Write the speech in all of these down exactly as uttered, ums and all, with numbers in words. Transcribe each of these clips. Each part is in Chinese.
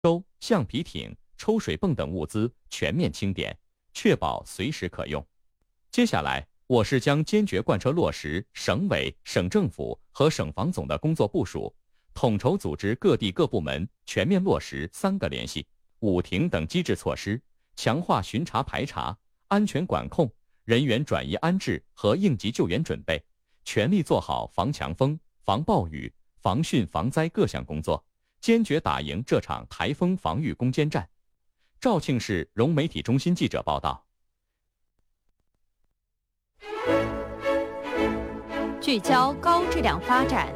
舟、橡皮艇、抽水泵等物资全面清点，确保随时可用。接下来，我市将坚决贯彻落实省委、省政府和省防总的工作部署，统筹组织各地各部门全面落实三个联系、五停等机制措施，强化巡查排查、安全管控、人员转移安置和应急救援准备，全力做好防强风、防暴雨、防汛防灾各项工作，坚决打赢这场台风防御攻坚战。肇庆市融媒体中心记者报道。 聚焦高质量发展。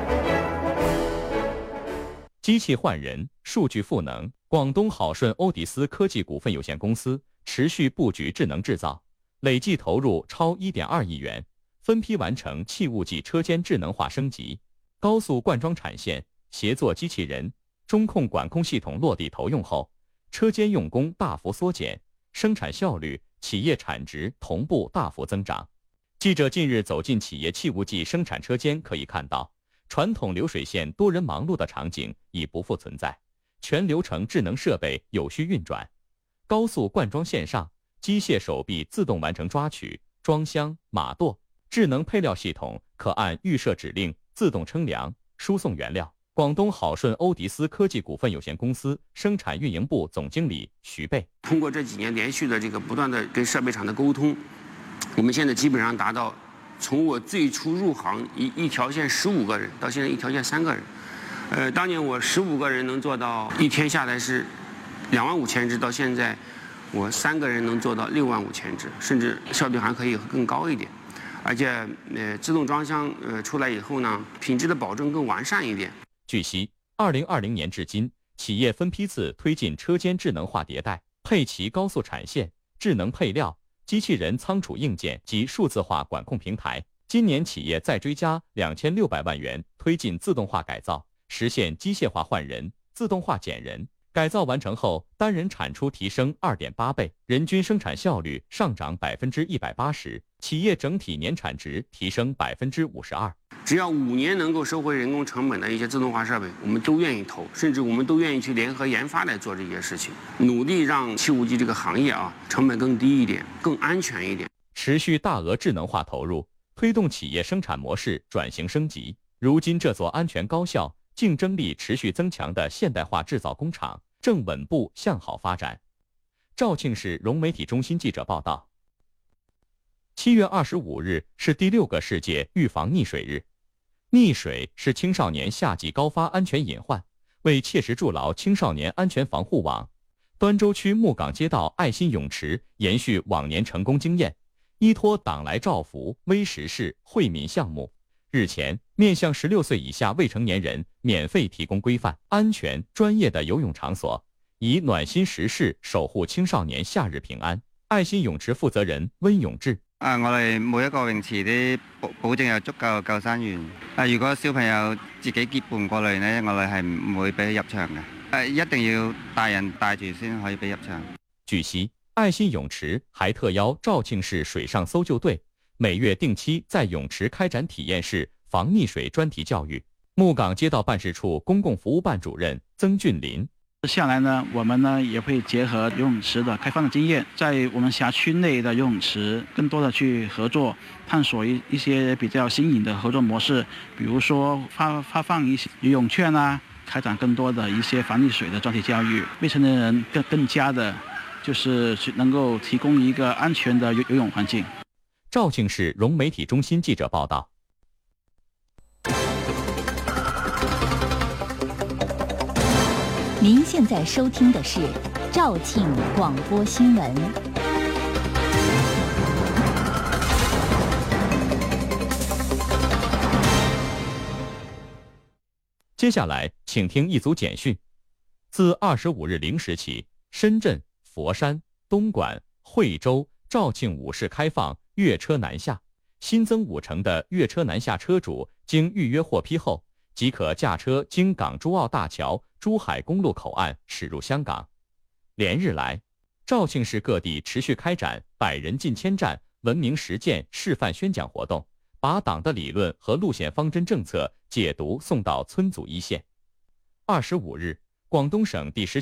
机器换人，数据赋能。广东好顺欧迪斯科技股份有限公司持续布局智能制造，累计投入超 一点二亿元，分批完成气雾剂车间智能化升级，高速灌装产线、协作机器人、中控管控系统落地投用后，车间用工大幅缩减，生产效率、企业产值同步大幅增长。记者近日走进企业气雾剂生产车间，可以看到，传统流水线多人忙碌的场景已不复存在，全流程智能设备有序运转，高速灌装线上，机械手臂自动完成抓取、装箱、码垛，智能配料系统可按预设指令自动称量、输送原料。广东好顺欧迪斯科技股份有限公司生产运营部总经理徐贝， 通过这几年连续的这个不断的跟设备厂的沟通，我们现在基本上达到，从我最初入行一一条线十五个人，到现在一条线三个人。呃，当年我十五个人能做到一天下来是两万五千只，到现在我三个人能做到六万五千只，甚至效率还可以更高一点。而且呃，自动装箱呃出来以后呢，品质的保证更完善一点。 据悉，二零二零年至今，企业分批次推进车间智能化迭代，配齐高速产线、智能配料、机器人仓储硬件及数字化管控平台。今年企业再追加两千六百万元，推进自动化改造，实现机械化换人、自动化减人。改造完成后，单人产出提升 二点八倍，人均生产效率上涨 百分之一百八十， 企业整体年产值提升 百分之五十二。 只要五年能够收回人工成本的一些自动化设备，我们都愿意投，甚至我们都愿意去联合研发来做这些事情，努力让气雾剂这个行业啊成本更低一点，更安全一点。 持续大额智能化投入，推动企业生产模式转型升级。如今这座安全高效、竞争力持续增强的现代化制造工厂正稳步向好发展。肇庆市融媒体中心记者报道。七月二十五日是第六个世界预防溺水日。溺水是青少年夏季高发安全隐患，为切实筑牢青少年安全防护网，端州区木岗街道爱心泳池延续往年成功经验，依托党来照福微时事惠民项目，日前面向十六岁以下未成年人免费提供规范、安全、专业的游泳场所，以暖心时事守护青少年夏日平安。愛心泳池負責人温永志： 啊，我哋每一個泳池都保保證有足夠嘅救生員。啊，如果小朋友自己結伴過嚟呢，我哋係唔會俾佢入場嘅。啊，一定要大人帶住先可以俾入場。 據悉，愛心泳池還特邀肇慶市水上搜救隊，每月定期在泳池開展體驗式防溺水專題教育。木岗街道辦事處公共服務辦主任曾俊林： 下來呢，我們呢也會結合游泳池的開放的經驗，在我們轄區內的游泳池更多的去合作，探索一一些比較新穎的合作模式，比如說發發放一些游泳券啊，開展更多的一些防溺水的專題教育，未成年人更更加的，就是能夠提供一個安全的游游泳環境。 肇慶市融媒體中心記者報道。 您现在收听的是肇庆广播新闻。 接下来，请听一组简讯。自二十五日零时起，深圳、佛山、东莞、惠州、肇庆五市开放粤车南下，新增五成的粤车南下车主经预约获批后，即可驾车经港珠澳大桥珠海公路口岸驶入香港。连日来，肇庆市各地持续开展百人进千站文明实践示范宣讲活动，把党的理论和路线方针政策解读送到村组一线。二十五日， 广东省第十